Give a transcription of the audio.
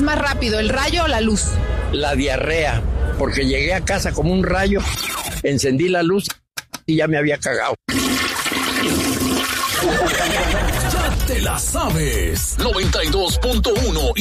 es más rápido, el rayo o la luz? La diarrea, porque llegué a casa como un rayo, encendí la luz y ya me había cagado. Ya te la sabes. 92.1